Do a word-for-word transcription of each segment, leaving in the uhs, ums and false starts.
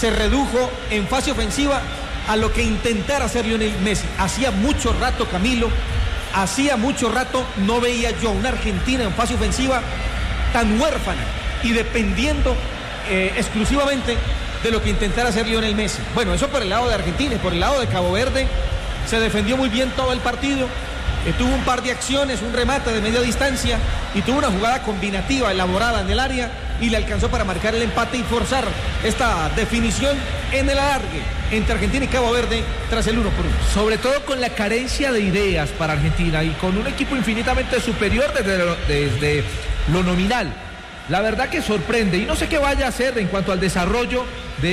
se redujo en fase ofensiva a lo que intentara hacer Lionel Messi. Hacía mucho rato, Camilo, hacía mucho rato no veía yo una Argentina en fase ofensiva tan huérfana y dependiendo eh, exclusivamente de lo que intentara hacer Lionel Messi. Bueno, eso por el lado de Argentina. Y por el lado de Cabo Verde se defendió muy bien todo el partido. Eh, tuvo un par de acciones, un remate de media distancia y tuvo una jugada combinativa elaborada en el área y le alcanzó para marcar el empate y forzar esta definición en el alargue entre Argentina y Cabo Verde tras el uno por uno. Sobre todo con la carencia de ideas para Argentina y con un equipo infinitamente superior desde lo, desde lo nominal. La verdad que sorprende y no sé qué vaya a hacer en cuanto al desarrollo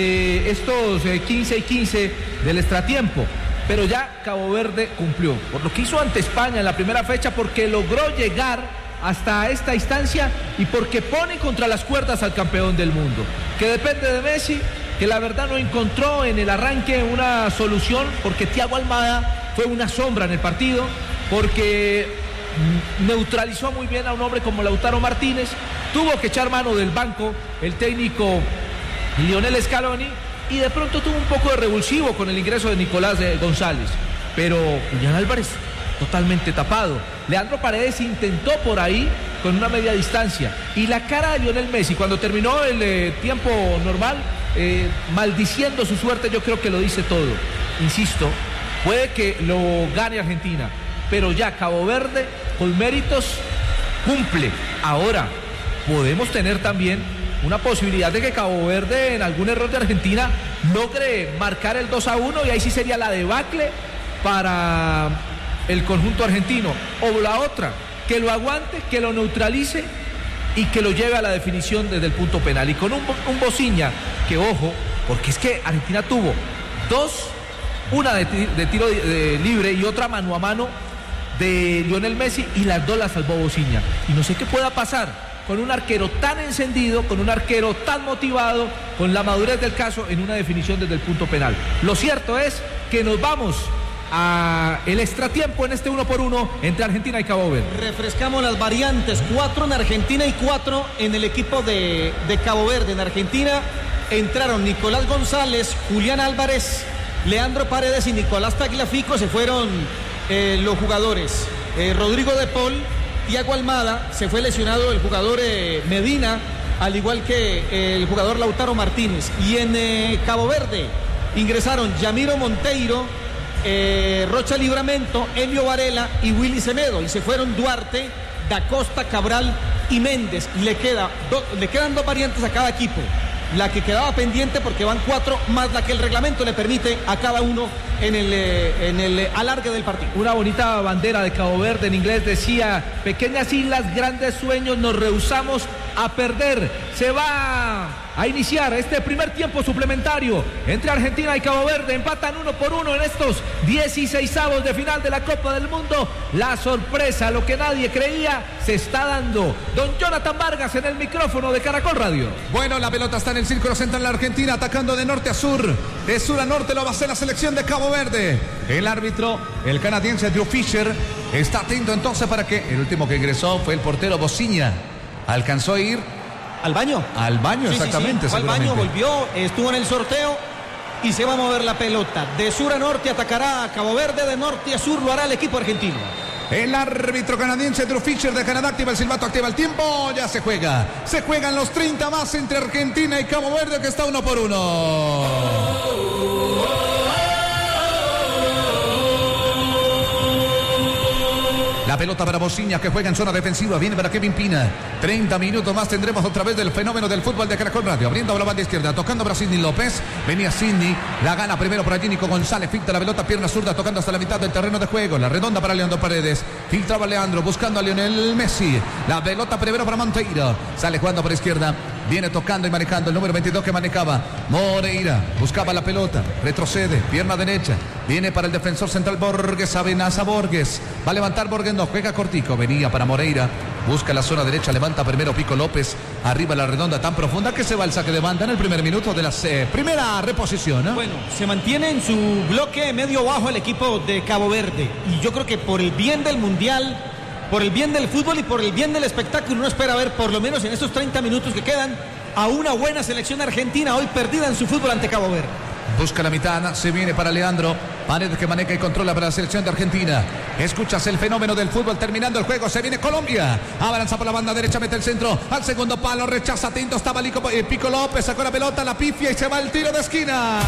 de estos eh, quince y quince del extratiempo. Pero ya Cabo Verde cumplió por lo que hizo ante España en la primera fecha, porque logró llegar hasta esta instancia y porque pone contra las cuerdas al campeón del mundo, que depende de Messi, que la verdad no encontró en el arranque una solución, porque Thiago Almada fue una sombra en el partido, porque neutralizó muy bien a un hombre como Lautaro Martínez, tuvo que echar mano del banco el técnico Lionel Scaloni y de pronto tuvo un poco de revulsivo con el ingreso de Nicolás González, pero Julián Álvarez totalmente tapado. Leandro Paredes intentó por ahí con una media distancia y la cara de Lionel Messi cuando terminó el eh, tiempo normal eh, maldiciendo su suerte, yo creo que lo dice todo. Insisto, puede que lo gane Argentina, pero ya Cabo Verde con méritos cumple. Ahora podemos tener también una posibilidad de que Cabo Verde en algún error de Argentina logre marcar el dos a uno y ahí sí sería la debacle para el conjunto argentino. O la otra, que lo aguante, que lo neutralice y que lo lleve a la definición desde el punto penal. Y con un, un Bociña que, ojo, porque es que Argentina tuvo dos, una de, de tiro de, de libre y otra mano a mano de Lionel Messi y las dos las salvó Bociña. Y no sé qué pueda pasar con un arquero tan encendido, con un arquero tan motivado, con la madurez del caso en una definición desde el punto penal. Lo cierto es que nos vamos a el extratiempo en este uno por uno entre Argentina y Cabo Verde. Refrescamos las variantes, cuatro en Argentina y cuatro en el equipo de, de Cabo Verde. En Argentina entraron Nicolás González, Julián Álvarez, Leandro Paredes y Nicolás Tagliafico. Se fueron eh, los jugadores eh, Rodrigo de Paul, Thiago Almada, se fue lesionado el jugador eh, Medina, al igual que eh, el jugador Lautaro Martínez. Y en eh, Cabo Verde ingresaron Yamiro Monteiro, eh, Rocha Libramento, Elio Varela y Willy Semedo. Y se fueron Duarte, Da Costa, Cabral y Méndez. Le, queda do, le quedan dos variantes a cada equipo. La que quedaba pendiente, porque van cuatro, más la que el reglamento le permite a cada uno en el, en el alargue del partido. Una bonita bandera de Cabo Verde, en inglés decía: pequeñas islas, grandes sueños, nos rehusamos a perder. Se va a iniciar este primer tiempo suplementario entre Argentina y Cabo Verde. Empatan uno por uno en estos dieciseisavos de final de la Copa del Mundo. La sorpresa, lo que nadie creía, se está dando. Don Jonathan Vargas en el micrófono de Caracol Radio. Bueno, la pelota está en el círculo central de la Argentina, atacando de norte a sur, de sur a norte. Lo va a hacer la selección de Cabo Verde. El árbitro, el canadiense Drew Fisher, está atento entonces para que el último que ingresó fue el portero Bociña. Alcanzó a ir al baño. Al baño, sí, exactamente. Sí, sí. Fue al baño, volvió, estuvo en el sorteo y se va a mover la pelota. De sur a norte atacará a Cabo Verde, de norte a sur lo hará el equipo argentino. El árbitro canadiense Drew Fisher de Canadá activa el silbato, activa el tiempo, ya se juega. Se juegan los treinta más entre Argentina y Cabo Verde, que está uno por uno. La pelota para Bociña, que juega en zona defensiva. Viene para Kevin Pina. treinta minutos más tendremos otra vez del fenómeno del fútbol de Caracol Radio. Abriendo la banda izquierda, tocando para Sidney López. Venía Sidney, la gana primero para Nico González. Filtra la pelota, pierna zurda, tocando hasta la mitad del terreno de juego. La redonda para Leandro Paredes. Filtraba Leandro, buscando a Lionel Messi. La pelota primero para Monteiro. Sale jugando por izquierda. Viene tocando y manejando el número veintidós que manejaba Moreira. Buscaba la pelota. Retrocede. Pierna derecha. Viene para el defensor central Borges. Amenaza Borges. Va a levantar Borges. No, juega cortico. Venía para Moreira. Busca la zona derecha. Levanta primero Pico López. Arriba la redonda tan profunda que se va el saque de banda en el primer minuto de la eh, primera reposición, ¿eh? Bueno, se mantiene en su bloque medio bajo el equipo de Cabo Verde. Y yo creo que por el bien del Mundial, por el bien del fútbol y por el bien del espectáculo, uno espera ver por lo menos en estos treinta minutos que quedan a una buena selección argentina hoy perdida en su fútbol ante Cabo Verde. Busca la mitad, se viene para Leandro Paredes, que maneja y controla para la selección de Argentina. Escuchas el fenómeno del fútbol terminando el juego. Se viene Colombia, avanza por la banda derecha, mete el centro al segundo palo, rechaza Tinto, estaba Lico, eh, Pico López, sacó la pelota, la pifia y se va el tiro de esquina.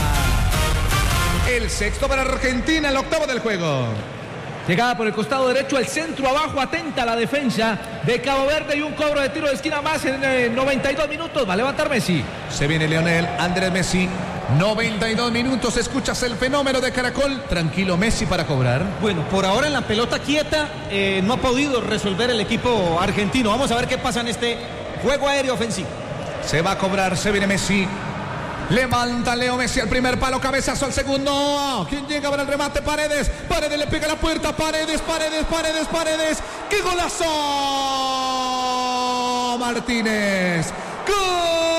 El sexto para Argentina, el octavo del juego. Llegada por el costado derecho, el centro abajo, atenta a la defensa de Cabo Verde y un cobro de tiro de esquina más en eh, noventa y dos minutos. Va a levantar Messi. Se viene Lionel Andrés Messi. noventa y dos minutos, escuchas el fenómeno de Caracol. Tranquilo Messi para cobrar. Bueno, por ahora en la pelota quieta eh, no ha podido resolver el equipo argentino. Vamos a ver qué pasa en este juego aéreo ofensivo. Se va a cobrar, se viene Messi. Levanta Leo Messi al primer palo, cabezazo al segundo. ¿Quién llega para el remate? Paredes. Paredes le pega a la puerta. Paredes, Paredes, Paredes, Paredes. ¡Qué golazo! Martínez. ¡Gol!